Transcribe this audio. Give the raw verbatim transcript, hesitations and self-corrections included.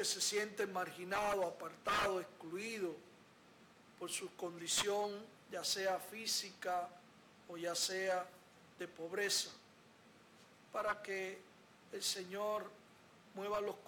que se sienten marginados, apartados, excluidos por su condición, ya sea física o ya sea de pobreza, para que el Señor mueva los